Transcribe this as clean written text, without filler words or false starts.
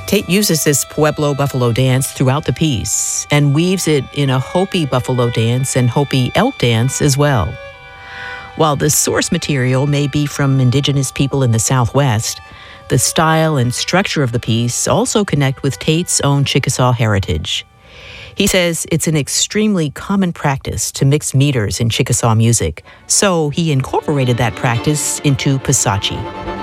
Tate uses this Pueblo buffalo dance throughout the piece and weaves it in a Hopi buffalo dance and Hopi elk dance as well. While the source material may be from indigenous people in the Southwest, the style and structure of the piece also connect with Tate's own Chickasaw heritage. He says it's an extremely common practice to mix meters in Chickasaw music, so he incorporated that practice into Pasachi.